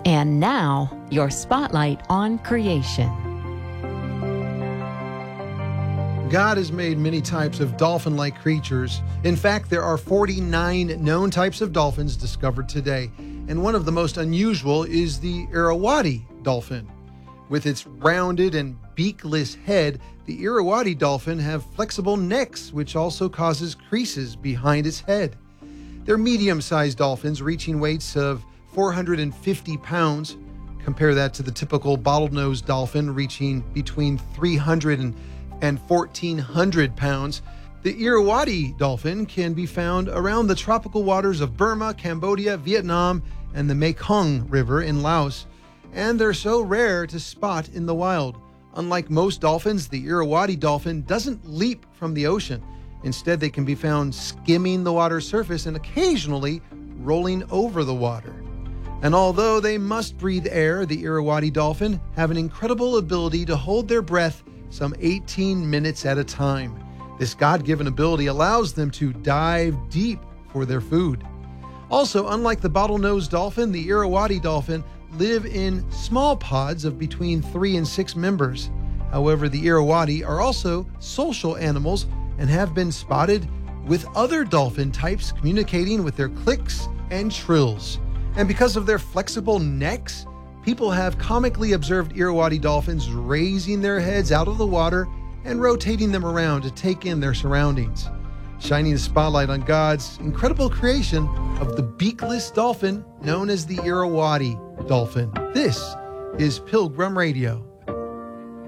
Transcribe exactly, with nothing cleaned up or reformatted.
And now, your spotlight on creation. God has made many types of dolphin-like creatures. In fact, there are forty-nine known types of dolphins discovered today. And one of the most unusual is the Irrawaddy dolphin. With its rounded and beakless head, the Irrawaddy dolphin have flexible necks, which also causes creases behind its head. They're medium-sized dolphins reaching weights of four hundred fifty pounds. Compare that to the typical bottlenose dolphin reaching between three hundred and fourteen hundred pounds. The Irrawaddy dolphin can be found around the tropical waters of Burma, Cambodia, Vietnam, and the Mekong River in Laos. And they're so rare to spot in the wild. Unlike most dolphins, the Irrawaddy dolphin doesn't leap from the ocean. Instead, they can be found skimming the water's surface and occasionally rolling over the water. And although they must breathe air, the Irrawaddy dolphin have an incredible ability to hold their breath some eighteen minutes at a time. This God-given ability allows them to dive deep for their food. Also, unlike the bottlenose dolphin, the Irrawaddy dolphin live in small pods of between three and six members. However, the Irrawaddy are also social animals and have been spotted with other dolphin types communicating with their clicks and trills. And because of their flexible necks, people have comically observed Irrawaddy dolphins raising their heads out of the water and rotating them around to take in their surroundings, shining a spotlight on God's incredible creation of the beakless dolphin known as the Irrawaddy dolphin. This is Pilgrim Radio.